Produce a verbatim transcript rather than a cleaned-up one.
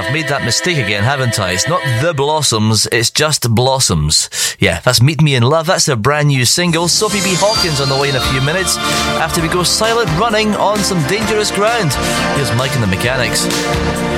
I've made that mistake again, haven't I? It's not The Blossoms, it's just Blossoms. Yeah, that's Meet Me in Love. That's their brand new single. Sophie B. Hawkins on the way in a few minutes after we go silent running on some dangerous ground. Here's Mike and the Mechanics.